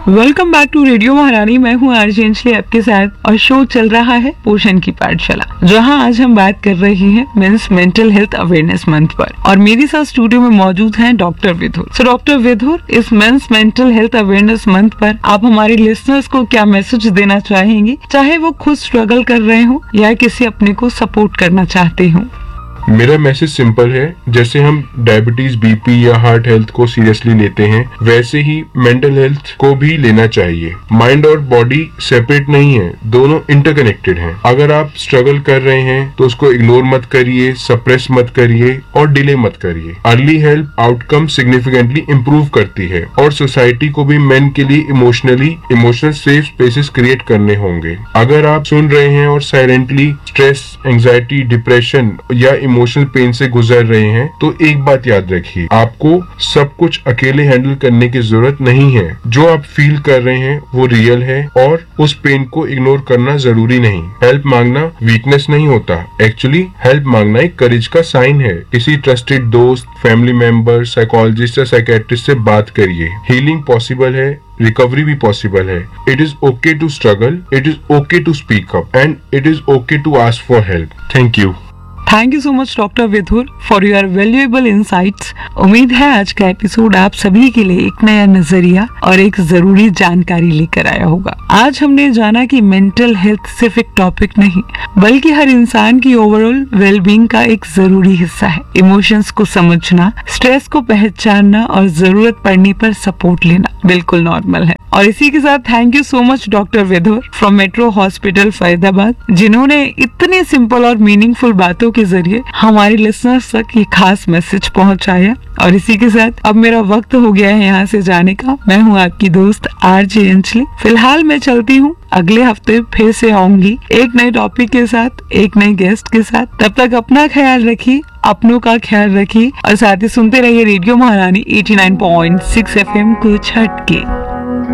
Welcome back to radio महारानी। मैं हूँ आरजे अंजलि आपके साथ और शो चल रहा है पोषण की पाठशाला, जहाँ आज हम बात कर रहे हैं mains mental health awareness month पर। और मेरे साथ स्टूडियो में मौजूद हैं डॉक्टर विधुर। सो डॉक्टर विधुर, इस mains mental health awareness month पर आप हमारे लिसनर्स को क्या मैसेज देना चाहेंगे, चाहे वो खुद स्ट्रगल कर रहे हो या किसी अपने को सपोर्ट करना चाहते हो? मेरा मैसेज सिंपल है। जैसे हम डायबिटीज, बीपी या हार्ट हेल्थ को सीरियसली लेते हैं, वैसे ही मेंटल हेल्थ को भी लेना चाहिए। माइंड और बॉडी सेपरेट नहीं है, दोनों इंटरकनेक्टेड हैं। अगर आप स्ट्रगल कर रहे हैं तो उसको इग्नोर मत करिए, सप्रेस मत करिए और डिले मत करिए। Early help outcome significantly improve करती है और सोसाइटी को भी मेन के लिए इमोशनल सेफ स्पेसेस क्रिएट करने होंगे। अगर आप सुन रहे हैं और साइलेंटली स्ट्रेस, एंजाइटी, डिप्रेशन या इमोशनल पेन से गुजर रहे हैं, तो एक बात याद रखिए, आपको सब कुछ अकेले हैंडल करने की जरूरत नहीं है। जो आप फील कर रहे हैं वो रियल है और उस पेन को इग्नोर करना जरूरी नहीं। हेल्प मांगना वीकनेस नहीं होता, एक्चुअली हेल्प मांगना एक करेज का साइन है। किसी ट्रस्टेड दोस्त, फैमिली मेंबर, साइकोलॉजिस्ट या साइकेट्रिस्ट से बात करिए। हीलिंग पॉसिबल है, रिकवरी भी पॉसिबल है। It is okay to struggle, it is okay to speak up and it is okay to ask for help. Thank you. Thank you so much doctor Vidur for your valuable insights. उम्मीद है आज का episode आप सभी के लिए एक नया नजरिया और एक जरूरी जानकारी लेकर आया होगा। आज हमने जाना कि मेंटल हेल्थ सिर्फ एक टॉपिक नहीं, बल्कि हर इंसान की ओवरऑल वेलबींग का एक जरूरी हिस्सा है। इमोशंस को समझना, स्ट्रेस को पहचानना और जरूरत पड़ने पर सपोर्ट लेना बिल्कुल नॉर्मल है। और इसी के साथ thank you so much doctor Vidur from metro hospital Faridabad, जिन्होंने इतने सिंपल और मीनिंगफुल बातों के जरिए हमारे लिसनर्स तक ये खास मैसेज पहुंचाया। और इसी के साथ अब मेरा वक्त हो गया है यहाँ से जाने का। मैं हूँ आपकी दोस्त आरजे अंजलि। फिलहाल मैं चलती हूँ, अगले हफ्ते फिर से आऊंगी एक नए टॉपिक के साथ, एक नए गेस्ट के साथ। तब तक अपना ख्याल रखिए, अपनों का ख्याल रखिए और साथ ही सुनते रहिए रेडियो महारानी 89.6 FM कुछ हटके।